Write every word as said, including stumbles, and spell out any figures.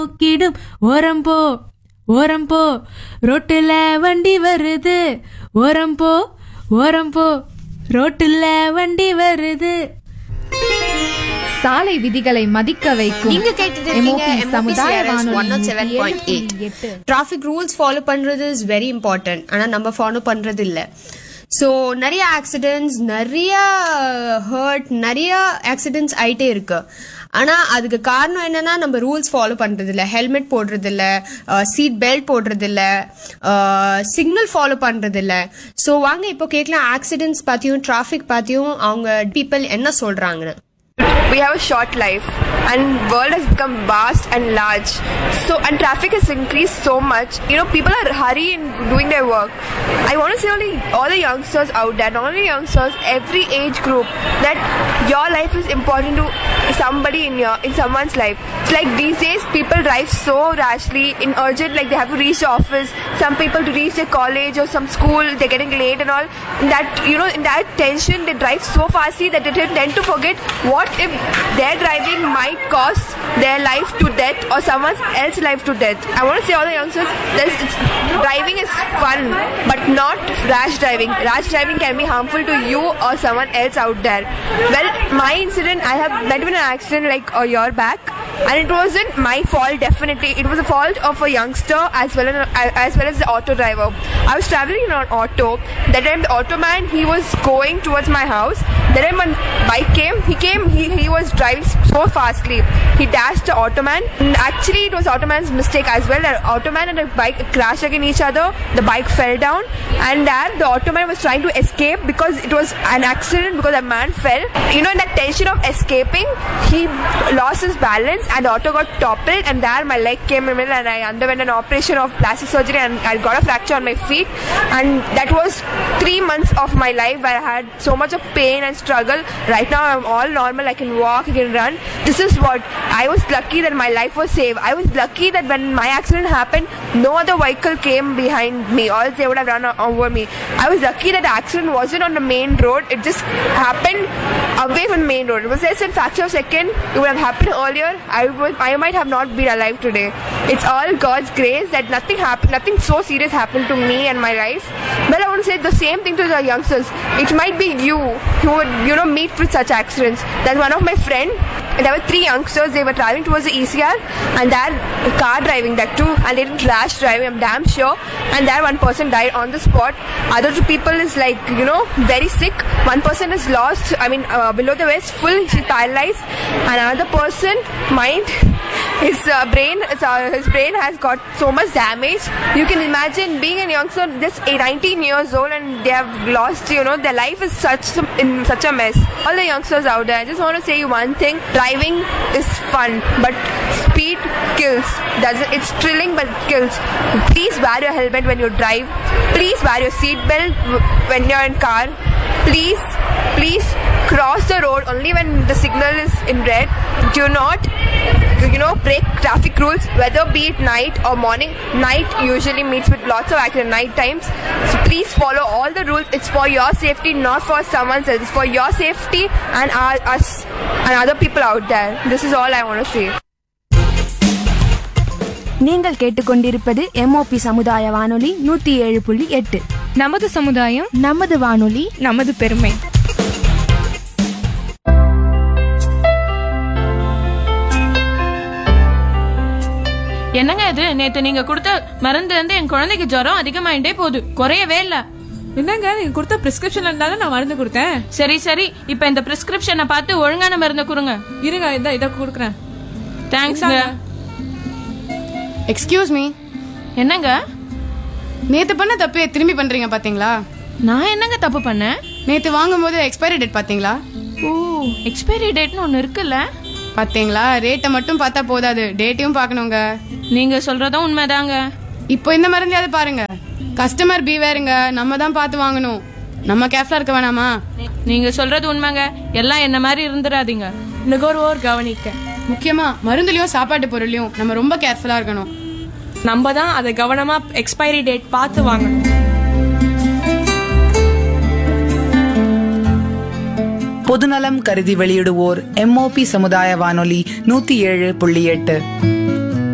கிடும் ஓரம் போ ஓரம் போ ரோட்டுல வண்டி வருது ஓரம் போ ஓரம் போ ரோட்டுல வண்டி வருது. சாலை விதிகளை மதிக்க வைக்கும் நீங்க கேட்டுட்டு இருக்கீங்க சமுதாய வானொலி. டிராஃபிக் ரூல்ஸ் ஃபாலோ பண்றது இஸ் வெரி இம்பார்ட்டன்ட். ஆனா நம்ம ஃபாலோ பண்றது இல்ல. ஸோ நிறைய ஆக்சிடென்ட்ஸ், நிறைய ஹர்ட், நிறைய ஆக்சிடென்ட்ஸ் ஆயிட்டே இருக்கு. ஆனா அதுக்கு காரணம் என்னன்னா நம்ம ரூல்ஸ் ஃபாலோ பண்றது இல்ல, ஹெல்மெட் போடுறது இல்ல, சீட் பெல்ட் போடுறது இல்ல, சிக்னல் ஃபாலோ பண்றது இல்ல. ஸோ வாங்க இப்போ கேட்கலாம் ஆக்சிடென்ட்ஸ் பத்தியும் டிராஃபிக் பத்தியும் அவங்க பீப்புள் என்ன சொல்றாங்கன்னு. We have a short life and world has become vast and large, so and traffic has increased so much. You know, people are hurry in doing their work. I want to say only all the youngsters out there, not only youngsters, every age group, that your life is important to somebody in your in someone's life. It's like these days people drive so rashly in urgent, like they have to reach the office, some people to reach their college or some school, they're getting late and all. That, you know, in that tension they drive so fastly that they tend to forget what if their driving might cost their life to death or someone else's life to death. I want to say all the youngsters, it's, driving is fun, but not rash driving. Rash driving can be harmful to you or someone else out there. Well, my incident, I have met with an accident like a year back, and it wasn't my fault. Definitely, it was the fault of a youngster as well as as well as the auto driver. I was traveling in an auto. That time, the auto man, he was going towards my house. That time, when bike came, he came. He he was driving so fastly. He dashed the auto man. Actually, it was auto man's mistake as well. The auto man and the bike crashed against each other. The bike fell down, and then the auto man was trying to escape because it was an accident, because the man fell. You know, in that tension of escaping, he lost his balance and the auto got toppled, and there my leg came in and I underwent an operation of plastic surgery and I got a fracture on my feet. And that was three months of my life where I had so much of pain and struggle. Right now I'm all normal. I can walk, I can run. This is what I was lucky that my life was saved. I was lucky that when my accident happened, no other vehicle came behind me, or they would have run over me. I was lucky that the accident wasn't on the main road. It just happened away from the main road. It was just a fraction of a second. It would have happened earlier. I would, I might have not been alive today. It's all God's grace that nothing happened, nothing so serious happened to me and my life. But I want to say the same thing to the youngsters. It might be you who would, you know, meet with such accidents. That's one of my friend. There were three youngsters. They were driving towards the E C R, and that car driving that too, and they didn't rash driving. I'm damn sure. And there one person died on the spot. Other two people is like, you know, very sick. One person is lost. I mean, uh, below the waist, full, she's paralyzed. And another person, mind, his uh, brain, uh, his brain has got so much damage. You can imagine being a youngster, just nineteen years old, and they have lost, you know, their life is such in such a mess. All the youngsters out there, I just want to say you one thing: driving is fun, but speed kills. Does it? It's thrilling, but it kills. Please wear your helmet when you drive. Please wear your seat belt when you're in car. Please, please cross the road only when the signal is in red. Do not, you know, break traffic rules, whether be it night or morning. Night usually meets with lots of accident night times. So please follow all the rules. It's for your safety, not for someone else. It's for your safety and our, us and other people out there. This is all I want to say. நீங்கள் கேட்டுக்கொண்டிருப்பது MOP சமுதாய வானொலி நூத்தி ஏழு புள்ளி எட்டு. நமது சமுதாயம், நமது வானொலி, நமது பெருமை. என்னங்க இது? நேத்து நீங்க கொடுத்த மருந்து வந்து என் குழந்தைக்கு ஜுரம் அதிகமாயிட்டே போகுது, குறையவே இல்ல. என்னங்க, நீங்க கொடுத்த பிரிஸ்கிரிப்ஷன் இருந்தாலும் நான் மருந்து கொடுத்தேன். சரி சரி, இப்ப இந்த பிரிஸ்கிரிப்ஷனை பார்த்து ஒழுங்கான மருந்து கொடுங்க. இருங்க, இத இத கொடுக்குறேன். தேங்க்ஸ்ங்க. Excuse me. என்னங்க? நேத்து பண்ண தப்பே திரும்பி பண்றீங்க பாத்தீங்களா? நான் என்னங்க தப்பு பண்ணேன்? நேத்து வாங்கும்போது எக்ஸ்பைரி டேட் பாத்தீங்களா? ஓ, எக்ஸ்பைரி டேட்னு ஒன்னு இருக்குல்ல. பாத்தீங்களா? ரேட்டை மட்டும் பார்த்தா போதாது, டேட்டையும் பார்க்கணுங்க. நீங்க சொல்றதும் உண்மைதாங்க. இப்போ இந்த மருந்தையாவது பாருங்க. கஸ்டமர் பீவேருங்க, நம்ம தான் பார்த்து வாங்கணும். நம்ம கேர்ஃபுல்லா இருக்க வேணாமா? நீங்க சொல்றது உண்மைங்க. எல்லாம் என்ன மாதிரி இருந்துடாதீங்க. நுகர்வோர் கவனிக்க. முக்கியமா மருந்துலயும் சாப்பாட்டு பொருளையும் நம்ம ரொம்ப கேர்ஃபுல்லா இருக்கணும். நம்ம தான் அதை கவனமா எக்ஸ்பைரி டேட் பார்த்து வாங்கணும். பொதுநலம் கருதி வெளியிடுவோர் எம்ஓபி சமுதாய வானொலி நூத்தி ஏழு புள்ளி எட்டு.